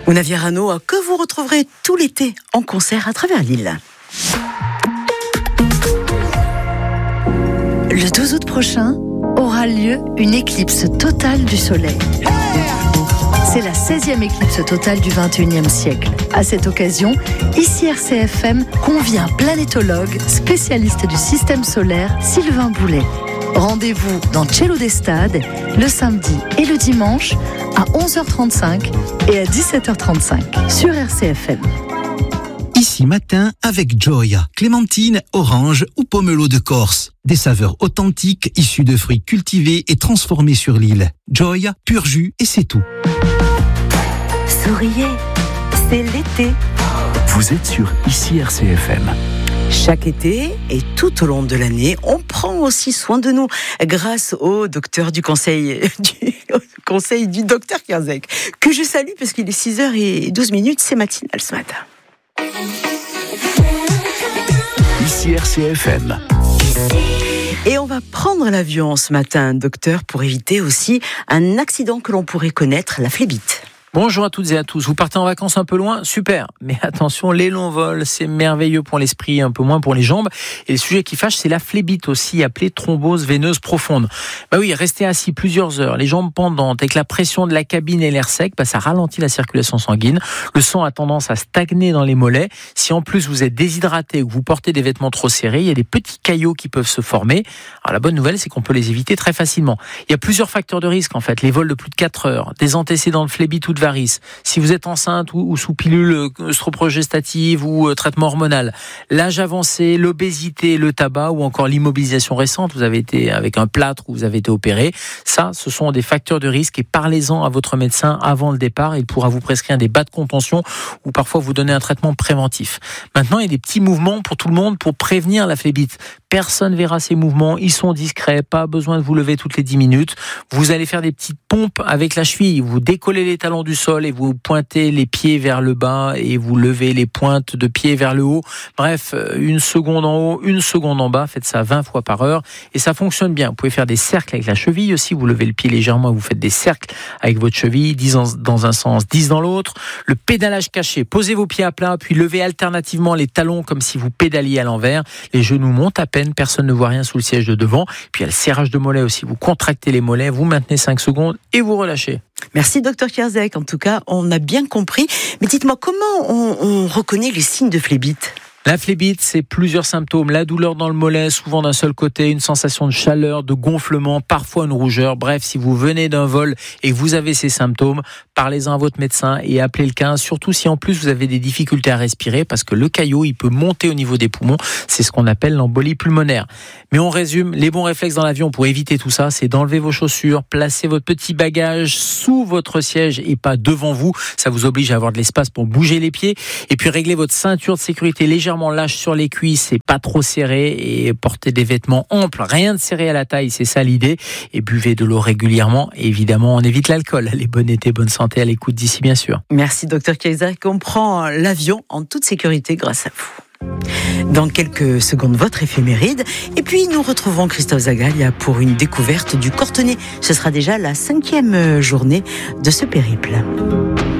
Una Virano, que vous retrouverez tout l'été en concert à travers l'île. Le 12 août prochain aura lieu une éclipse totale du soleil. C'est la 16e éclipse totale du 21e siècle. À cette occasion, ici RCFM convie un planétologue spécialiste du système solaire, Sylvain Boulet. Rendez-vous dans Cielo d'Estade le samedi et le dimanche à 11h35 et à 17h35 sur RCFM. Ici matin avec Joy, clémentine, orange ou pomelo de Corse. Des saveurs authentiques issues de fruits cultivés et transformés sur l'île. Joy, pur jus et c'est tout. Souriez, c'est l'été. Vous êtes sur Ici RCFM. Chaque été et tout au long de l'année, on prend aussi soin de nous grâce au docteur du conseil du docteur Kierzek, que je salue parce qu'il est 6h12, c'est matinal ce matin. Ici RCFM. Et on va prendre l'avion ce matin, docteur, pour éviter aussi un accident que l'on pourrait connaître, la phlébite. Bonjour à toutes et à tous. Vous partez en vacances un peu loin? Super. Mais attention, les longs vols, c'est merveilleux pour l'esprit, un peu moins pour les jambes. Et le sujet qui fâche, c'est la phlébite, aussi appelée thrombose veineuse profonde. Bah oui, rester assis plusieurs heures, les jambes pendantes, avec la pression de la cabine et l'air sec, ça ralentit la circulation sanguine. Le sang a tendance à stagner dans les mollets. Si en plus vous êtes déshydraté ou que vous portez des vêtements trop serrés, il y a des petits caillots qui peuvent se former. Alors la bonne nouvelle, c'est qu'on peut les éviter très facilement. Il y a plusieurs facteurs de risque en fait. Les vols de plus de 4 heures, des antécédents de phlébite ou de varices, si vous êtes enceinte ou sous pilule œstrogestative ou traitement hormonal, l'âge avancé, l'obésité, le tabac ou encore l'immobilisation récente, vous avez été avec un plâtre ou vous avez été opéré, ça, ce sont des facteurs de risque et parlez-en à votre médecin avant le départ. Il pourra vous prescrire des bas de contention ou parfois vous donner un traitement préventif. Maintenant, il y a des petits mouvements pour tout le monde pour prévenir la phlébite. Personne verra ces mouvements, ils sont discrets, pas besoin de vous lever toutes les 10 minutes. Vous allez faire des petites pompes avec la cheville, vous décollez les talons du sol et vous pointez les pieds vers le bas et vous levez les pointes de pied vers le haut. Bref, 1 seconde en haut, 1 seconde en bas, faites ça 20 fois par heure et ça fonctionne bien. Vous pouvez faire des cercles avec la cheville aussi, vous levez le pied légèrement et vous faites des cercles avec votre cheville, 10 dans un sens, 10 dans l'autre. Le pédalage caché, posez vos pieds à plat puis levez alternativement les talons comme si vous pédaliez à l'envers. Les genoux montent à peine, personne ne voit rien sous le siège de devant. Puis il y a le serrage de mollets aussi, vous contractez les mollets, vous maintenez 5 secondes et vous relâchez. Merci docteur Kierzek, en tout cas on a bien compris. Mais dites-moi, comment on reconnaît les signes de phlébite ? La phlébite, c'est plusieurs symptômes. La douleur dans le mollet, souvent d'un seul côté, une sensation de chaleur, de gonflement, parfois une rougeur. Bref, si vous venez d'un vol et que vous avez ces symptômes, parlez-en à votre médecin et appelez le 15. Surtout si en plus vous avez des difficultés à respirer parce que le caillot, il peut monter au niveau des poumons. C'est ce qu'on appelle l'embolie pulmonaire. Mais on résume, les bons réflexes dans l'avion pour éviter tout ça, c'est d'enlever vos chaussures, placer votre petit bagage sous votre siège et pas devant vous. Ça vous oblige à avoir de l'espace pour bouger les pieds. Et puis régler votre ceinture de sécurité légèrement lâche sur les cuisses et pas trop serré et portez des vêtements amples, rien de serré à la taille, c'est ça l'idée, et buvez de l'eau régulièrement et évidemment on évite l'alcool. Allez, bon été, bonne santé à l'écoute d'ici bien sûr. Merci docteur Kierzek, on prend l'avion en toute sécurité grâce à vous. Dans quelques secondes, votre éphéméride. Et puis, nous retrouvons Christophe Zagalia pour une découverte du Cortenay. Ce sera déjà la 5e journée de ce périple.